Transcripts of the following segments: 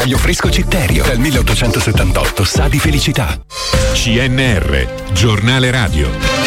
Taglio fresco Citterio. Dal 1878 sa di felicità. CNR, giornale radio.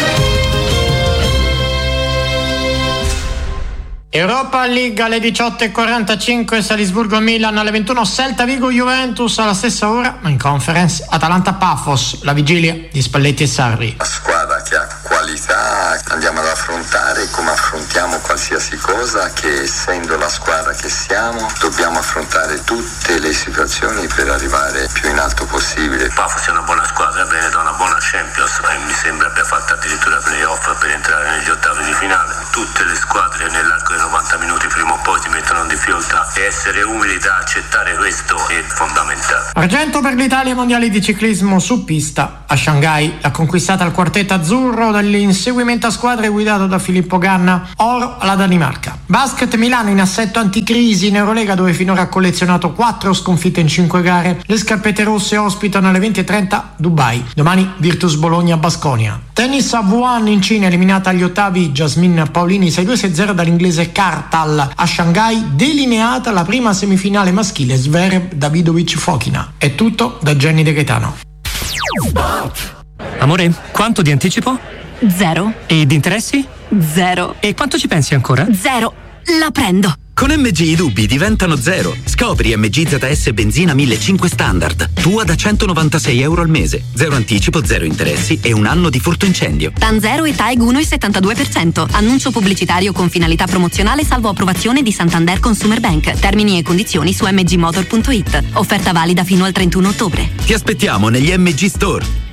Europa League alle 18:45, Salisburgo-Milan alle 21, Celta Vigo-Juventus alla stessa ora, ma in Conference Atalanta-Pafos, la vigilia di Spalletti e Sarri. La squadra che ha qualità, andiamo ad affrontare come affrontiamo qualsiasi cosa, che essendo la squadra che siamo dobbiamo affrontare tutte le situazioni per arrivare più in alto possibile. Pafos è una buona squadra, viene da una buona Champions e mi sembra abbia fatto addirittura playoff per entrare negli ottavi di finale. Tutte le squadre nell'arco 90 minuti prima o poi si mettono in difficoltà e essere umili da accettare questo è fondamentale. Argento per l'Italia mondiali di ciclismo su pista a Shanghai, l'ha conquistata il quartetto azzurro dall'inseguimento a squadre guidato da Filippo Ganna. Oro alla Danimarca. Basket Milano in assetto anticrisi in Eurolega, dove finora ha collezionato 4 sconfitte in 5 gare. Le scarpette rosse ospitano alle 20:30 Dubai. Domani Virtus Bologna Baskonia. Tennis a Wuhan in Cina, eliminata agli ottavi Jasmine Paolini 6-2-6-0 dall'inglese Kartal. A Shanghai delineata la prima semifinale maschile, Zverev Davidovic Fokina. È tutto da Jenny De Gaetano. Amore, quanto di anticipo? 0. E di interessi? 0. E quanto ci pensi ancora? 0. La prendo. Con MG i dubbi diventano 0. Scopri MG ZS benzina 1500 standard. Tua da €196 al mese. 0 anticipo, 0 interessi e 1 anno di furto incendio. TAN 0 e TAEG 1,72%. Annuncio pubblicitario con finalità promozionale salvo approvazione di Santander Consumer Bank. Termini e condizioni su mgmotor.it. Offerta valida fino al 31 ottobre. Ti aspettiamo negli MG Store.